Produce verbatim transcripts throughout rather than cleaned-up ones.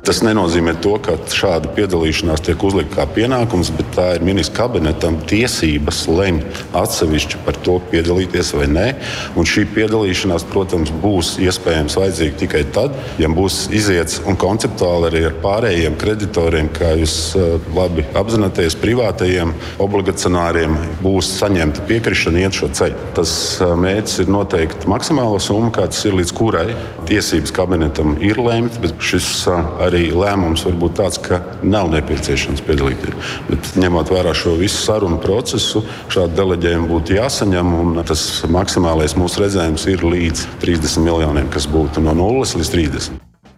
Tas nenozīmē to, ka šāda piedalīšanās tiek uzlikta kā pienākums, bet tā ir ministra kabinetam tiesības lemt atsevišķi par to, piedalīties vai nē. Un šī piedalīšanās, protams, būs iespējams vajadzīga tikai tad, ja būs iziets un konceptuāli arī ar pārējiem kreditoriem, kā jūs labi apzināties, privātajiem obligacionāriem būs saņemta piekrišana iet šo ceļu. Tas mērķis ir noteikti maksimāla summa, kāds ir līdz kurai tiesības kabinetam ir lemt, bet šis arī Arī lēmums var būt tāds, ka nav nepieciešams piedalīties. Bet, ņemot vērā šo visu sarunu procesu, šādu deleģējumu būtu jāsaņem, un tas maksimālais mūsu redzējums ir līdz trīsdesmit miljoniem, kas būtu no nulles līdz trīsdesmit.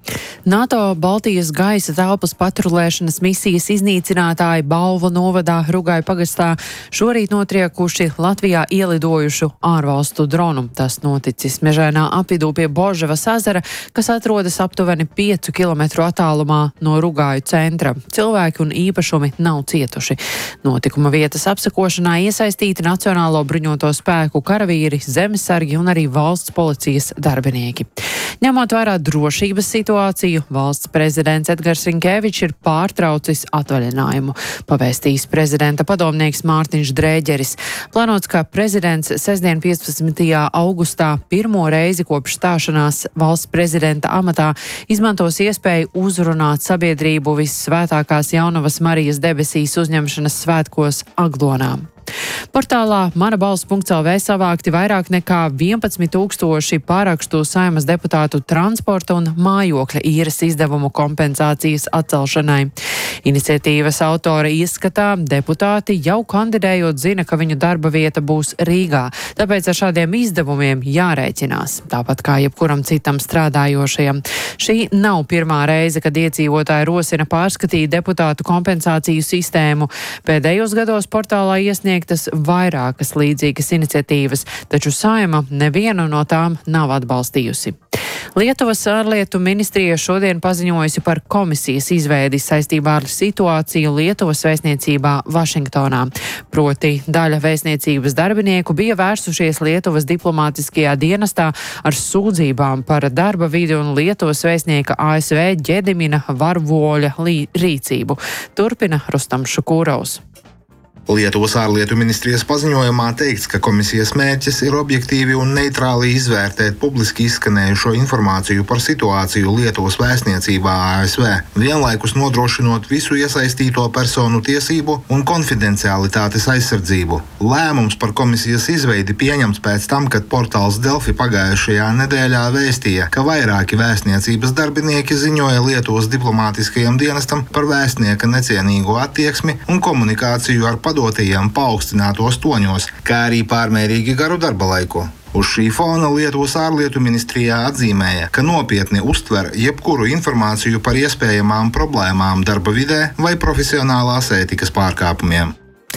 NATO Baltijas gaisa telpas patrulēšanas misijas iznīcinātāji Balvu novadā Rugāju pagastā šorīt notriekuši Latvijā ielidojušu ārvalstu dronu. Tas noticis mežainā apvidū pie Božavas ezera, kas atrodas aptuveni piecu kilometru attālumā no Rugāju centra. Cilvēki un īpašumi nav cietuši. Notikuma vietas apsekošanā iesaistīti Nacionālo bruņoto spēku karavīri, zemesargi un arī valsts policijas darbinieki. Ņemot vērā drošības situāciju, valsts prezidents Edgars Rinkēvičs ir pārtraucis atvaļinājumu, pavēstījis prezidenta padomnieks Mārtiņš Drēģeris. Plānots, ka prezidents sestdien piecpadsmitajā augustā pirmo reizi kopš stāšanās valsts prezidenta amatā izmantos iespēju uzrunāt sabiedrību Vissvētākās Jaunavas Marijas debesīs uzņemšanas svētkos Aglonā. Portālā mana balss punkts el vē savākti vairāk nekā vienpadsmit tūkstoši pārakstu Saeimas deputātu transporta un mājokļa īres izdevumu kompensācijas atcelšanai. Iniciatīvas autori ieskatā, deputāti jau kandidējot zina, ka viņu darba vieta būs Rīgā, tāpēc ar šādiem izdevumiem jārēķinās, tāpat kā jebkuram citam strādājošajam. Šī nav pirmā reize, kad iedzīvotāji rosina pārskatīt deputātu kompensāciju sistēmu. Pēdējos gados portālā iesniegtas vairākas līdzīgas iniciatīvas, taču Saeima nevienu no tām nav atbalstījusi. Lietuvas ārlietu ministrija šodien paziņojusi par komisijas izveidi saistībā ar situāciju Lietuvas vēstniecībā Vašingtonā. Proti, daļa vēstniecības darbinieku bija vērsušies Lietuvas diplomātiskajā dienestā ar sūdzībām par darba vidi un Lietuvas vēstnieka A S V Ģedimina Varvoļa rīcību. Turpina Rustam Šukūrovs. Lietuvas ārlietu ministrijas paziņojumā teikts, ka komisijas mērķis ir objektīvi un neitrāli izvērtēt publiski izskanējušo informāciju par situāciju Lietuvas vēstniecībā A S V, vienlaikus nodrošinot visu iesaistīto personu tiesību un konfidencialitātes aizsardzību. Lēmums par komisijas izveidi pieņemts pēc tam, kad portāls Delfi pagājušajā nedēļā vēstīja, ka vairāki vēstniecības darbinieki ziņoja Lietuvas diplomātiskajam dienestam par vēstnieka necienīgo attieksmi un komunikāciju ar padotajiem paaugstinātos toņos, kā arī pārmērīgi garu darba laiku. Uz šī fona Lietuvas ārlietu ministrijā atzīmēja, ka nopietni uztver jebkuru informāciju par iespējamām problēmām darba vidē vai profesionālās ētikas pārkāpumiem.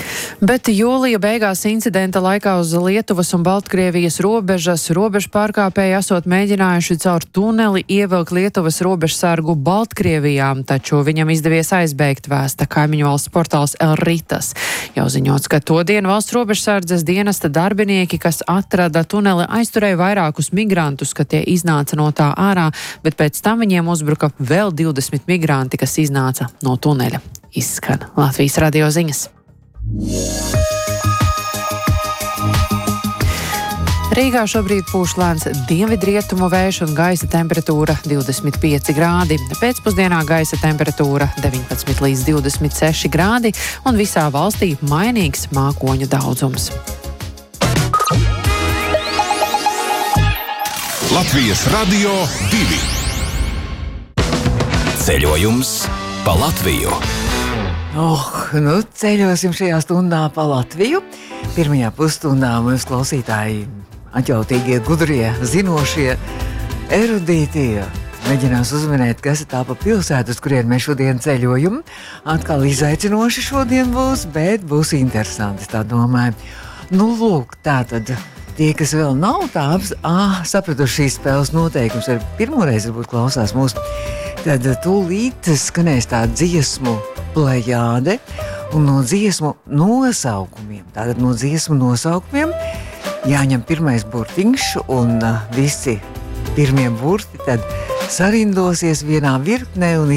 Bet jūlija beigās incidenta laikā uz Lietuvas un Baltkrievijas robežas robežu pārkāpēji esot mēģinājuši caur tuneli ievilkt Lietuvas robežsargu Baltkrievijā, taču viņam izdevies aizbēgt, vēsta kaimiņu valsts portāls El Ritas. Jau ziņots, ka to dienu valsts robežsardzes dienesta darbinieki, kas atrada tuneli, aizturēja vairākus migrantus, ka tie iznāca no tā ārā, bet pēc tam viņiem uzbruka vēl divdesmit migranti, kas iznāca no tuneļa. Izskan Latvijas radio ziņas. Rīgā šobrīd pūš lēns dienvidrietumu vējš un gaisa temperatūra divdesmit pieci grādi. Pēcpusdienā gaisa temperatūra deviņpadsmit līdz divdesmit seši grādi un visā valstī mainīgs mākoņu daudzums. Latvijas radio divi. Ceļojums pa Latviju. Oh, nu ceļosim šajā stundā pa Latviju. Pirmajā pusstundā mums klausītāji atjautīgie, gudrie, zinošie, erudītie mēģinās uzminēt, kas ir tā pa pilsētu, uz kurien mēs šodien ceļojam. Atkal izaicinoši šodien būs, bet būs interesanti, tā domāju. Nu, lūk, tā tad tie, kas vēl nav tā ah, sapratuši šīs spēles noteikums, ar pirmoreiz varbūt klausās mūs, tad tūlīt skanēs tā dziesmu plejāde un no dziesmu nosaukumiem. Tātad no dziesmu nosaukumiem jāņem pirmais burtiņš un visi pirmie burti tad sarindosies vienā virknē un